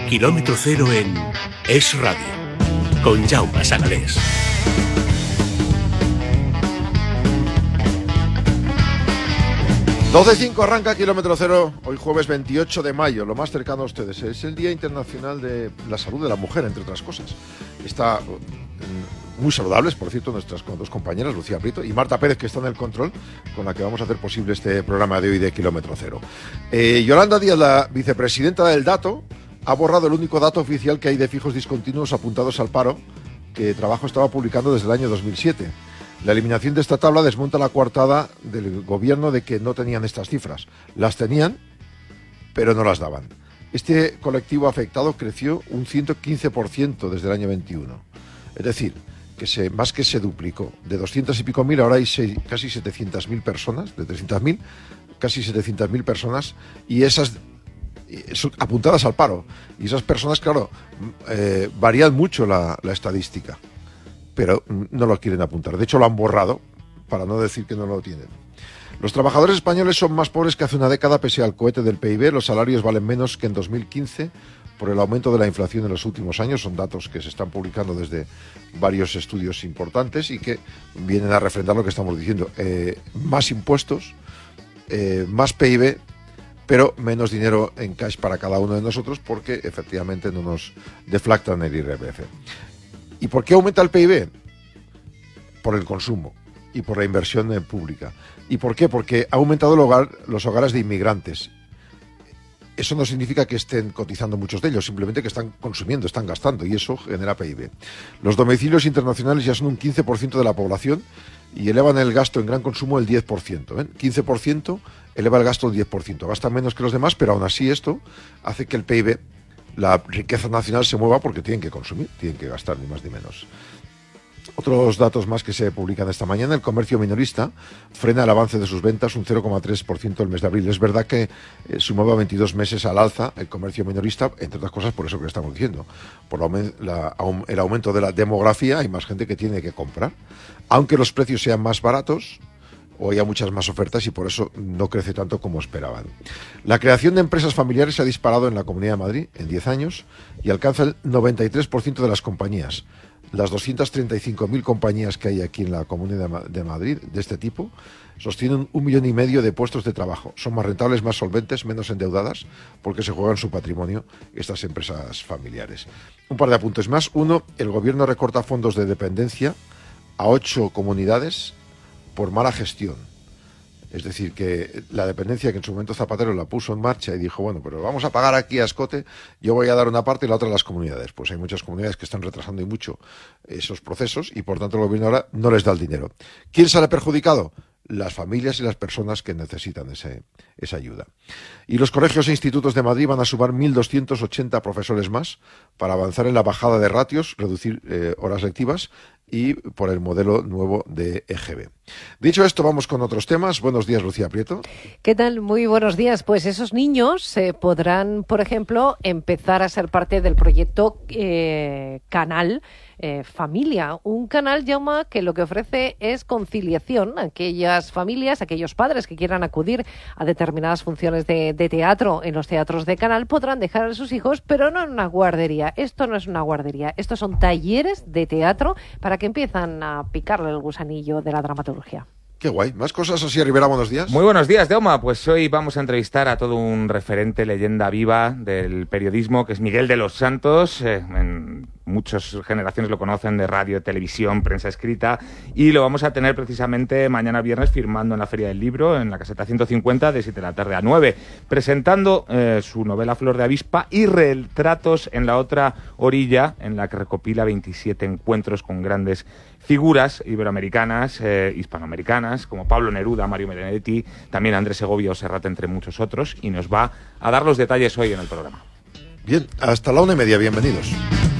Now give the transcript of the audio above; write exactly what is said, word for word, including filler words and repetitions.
Kilómetro Cero en Es Radio, con Jaume Sagalés. doce cinco arranca Kilómetro Cero, hoy jueves veintiocho de mayo, lo más cercano a ustedes. Es el Día Internacional de la Salud de la Mujer, entre otras cosas. Está mm, muy saludables, por cierto, nuestras dos compañeras, Lucía Prieto y Marta Pérez, que está en el control, con la que vamos a hacer posible este programa de hoy de Kilómetro Cero. Eh, Yolanda Díaz, la vicepresidenta del Dato, ha borrado el único dato oficial que hay de fijos discontinuos apuntados al paro, que Trabajo estaba publicando desde el año dos mil siete. La eliminación de esta tabla desmonta la coartada del gobierno de que no tenían estas cifras. Las tenían, pero no las daban. Este colectivo afectado creció un ciento quince por ciento desde el año veintiuno. Es decir, que se, más que se duplicó. De doscientos y pico mil, ahora hay seis, casi setecientas mil personas, de trescientas mil, casi setecientas mil personas, y esas son apuntadas al paro. Y esas personas, claro, eh, varían mucho la, la estadística, pero no lo quieren apuntar. De hecho, lo han borrado, para no decir que no lo tienen. Los trabajadores españoles son más pobres que hace una década, pese al cohete del P I B. Los salarios valen menos que en dos mil quince por el aumento de la inflación en los últimos años. Son datos que se están publicando desde varios estudios importantes y que vienen a refrendar lo que estamos diciendo. Eh, más impuestos, eh, más P I B, pero menos dinero en cash para cada uno de nosotros, porque efectivamente no nos deflactan el I R P F. ¿Y por qué aumenta el P I B? Por el consumo y por la inversión pública. ¿Y por qué? Porque ha aumentado el hogar, los hogares de inmigrantes. Eso no significa que estén cotizando muchos de ellos, simplemente que están consumiendo, están gastando, y eso genera P I B. Los domicilios internacionales ya son un quince por ciento de la población y elevan el gasto en gran consumo el diez por ciento. ¿Ven? quince por ciento eleva el gasto el diez por ciento. Gastan menos que los demás, pero aún así esto hace que el P I B, la riqueza nacional, se mueva porque tienen que consumir, tienen que gastar, ni más ni menos. Otros datos más que se publican esta mañana: el comercio minorista frena el avance de sus ventas un cero coma tres por ciento el mes de abril. Es verdad que eh, sumaba veintidós meses al alza el comercio minorista, entre otras cosas por eso que estamos diciendo, por la, la, el aumento de la demografía. Hay más gente que tiene que comprar, aunque los precios sean más baratos o haya muchas más ofertas, y por eso no crece tanto como esperaban. La creación de empresas familiares se ha disparado en la Comunidad de Madrid en diez años y alcanza el noventa y tres por ciento de las compañías. Las doscientas treinta y cinco mil compañías que hay aquí en la Comunidad de Madrid de este tipo sostienen un millón y medio de puestos de trabajo. Son más rentables, más solventes, menos endeudadas, porque se juegan su patrimonio estas empresas familiares. Un par de apuntes más. Uno, el gobierno recorta fondos de dependencia a ocho comunidades por mala gestión. Es decir, que la dependencia, que en su momento Zapatero la puso en marcha y dijo, bueno, pero vamos a pagar aquí a escote, yo voy a dar una parte y la otra a las comunidades. Pues hay muchas comunidades que están retrasando y mucho esos procesos, y por tanto el gobierno ahora no les da el dinero. ¿Quién sale perjudicado? Las familias y las personas que necesitan ese, esa ayuda. Y los colegios e institutos de Madrid van a sumar mil doscientos ochenta profesores más para avanzar en la bajada de ratios, reducir eh, horas lectivas y por el modelo nuevo de E G B. Dicho esto, vamos con otros temas. Buenos días, Lucía Prieto. ¿Qué tal? Muy buenos días. Pues esos niños eh, podrán, por ejemplo, empezar a ser parte del proyecto eh, Canal eh, Familia. Un canal, Jaume, que lo que ofrece es conciliación a aquellas familias, aquellos padres que quieran acudir a determinadas funciones de, de teatro en los teatros de Canal, podrán dejar a sus hijos, pero no en una guardería. Esto no es una guardería. Estos son talleres de teatro para que empiezan a picarle el gusanillo de la dramaturgia. Qué guay. ¿Más cosas así, Rivera? Buenos días. Muy buenos días, Jaume. Pues hoy vamos a entrevistar a todo un referente, leyenda viva del periodismo, que es Miguel de los Santos. Eh, en muchas generaciones lo conocen de radio, televisión, prensa escrita, y lo vamos a tener precisamente mañana viernes firmando en la Feria del Libro, en la caseta ciento cincuenta, de siete de la tarde a nueve, presentando eh, su novela Flor de Avispa y Retratos en la otra orilla, en la que recopila veintisiete encuentros con grandes figuras iberoamericanas, eh, hispanoamericanas, como Pablo Neruda, Mario Benedetti, también Andrés Segovia o Serrat, entre muchos otros, y nos va a dar los detalles hoy en el programa. Bien, hasta la una y media, bienvenidos.